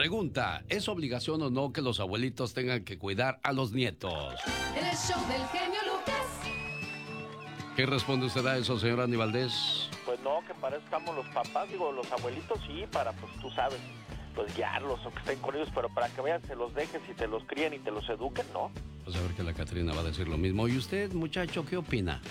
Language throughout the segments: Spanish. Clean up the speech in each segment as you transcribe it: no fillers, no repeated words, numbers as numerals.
Pregunta, ¿es obligación o no que los abuelitos tengan que cuidar a los nietos? En el show del genio Lucas. ¿Qué responde usted a eso, señor Andy Valdés? Pues no, que para eso estamos los papás, digo, los abuelitos sí, para, pues tú sabes, pues guiarlos o que estén con ellos, pero para que vean, se los dejes y te los críen y te los eduquen, ¿no? Pues a ver que la Catrina va a decir lo mismo. ¿Y usted, muchacho, qué opina?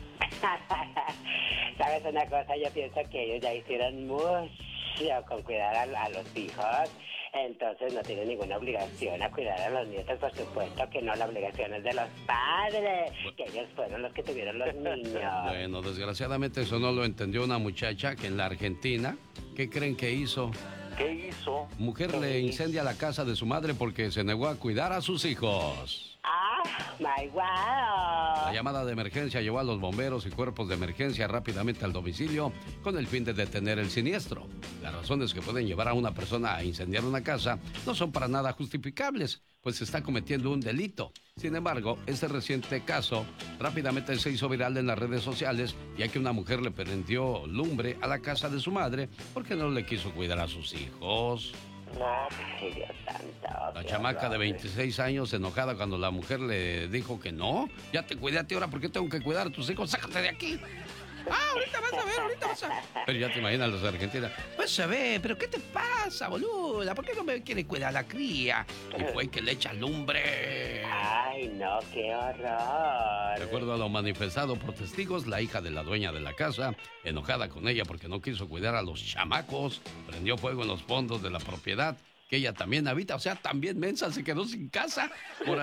¿Sabes una cosa? Yo pienso que ellos ya hicieron mucho con cuidar a los hijos, entonces no tienen ninguna obligación a cuidar a los nietos, por supuesto que no, la obligación es de los padres, que ellos fueron los que tuvieron los niños. Bueno, desgraciadamente eso no lo entendió una muchacha que en la Argentina, ¿qué creen que hizo? ¿Qué hizo? Mujer le incendia la casa de su madre porque se negó a cuidar a sus hijos. ¡Ah, my wow! La llamada de emergencia llevó a los bomberos y cuerpos de emergencia rápidamente al domicilio con el fin de detener el siniestro. Las razones que pueden llevar a una persona a incendiar una casa no son para nada justificables, pues se está cometiendo un delito. Sin embargo, este reciente caso rápidamente se hizo viral en las redes sociales, ya que una mujer le prendió lumbre a la casa de su madre porque no le quiso cuidar a sus hijos. No, Ay, Dios santo. La chamaca de 26 años, enojada cuando la mujer le dijo que no. Ya te cuidé a ti, ahora ¿por qué tengo que cuidar a tus hijos? ¡Sácate de aquí! Ahorita vas a ver, ahorita vas a ver. Pero ya te imaginas los argentinos. Pues se ve, pero ¿qué te pasa, boluda? ¿Por qué no me quiere cuidar a la cría? Y fue que le echa lumbre. Ay, no, qué horror. De acuerdo a lo manifestado por testigos, la hija de la dueña de la casa, enojada con ella porque no quiso cuidar a los chamacos, prendió fuego en los fondos de la propiedad que ella también habita. O sea, también mensa se quedó sin casa.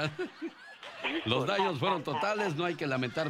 Los daños fueron totales, no hay que lamentar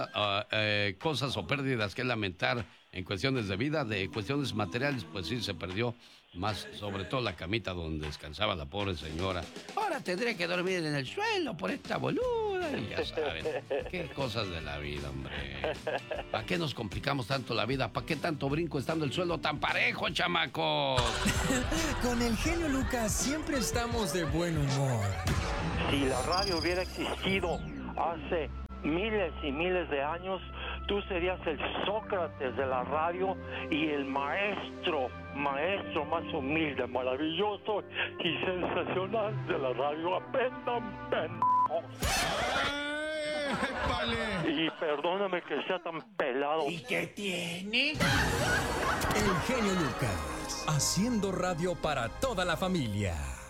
cosas o pérdidas que lamentar en cuestiones de vida, de cuestiones materiales, pues sí se perdió más, sobre todo la camita donde descansaba la pobre señora. Ahora tendré que dormir en el suelo por esta boluda. Y ya saben, qué cosas de la vida, hombre. ¿Para qué nos complicamos tanto la vida? ¿Para qué tanto brinco estando el suelo tan parejo, chamacos? Con el genio Lucas siempre estamos de buen humor. si la radio hubiera existido hace miles y miles de años, tú serías el Sócrates de la radio y el maestro más humilde, maravilloso y sensacional de la radio. Aprendan, pendejos. Y perdóname que sea tan pelado. ¿Y qué tiene? El genio Lucas, haciendo radio para toda la familia.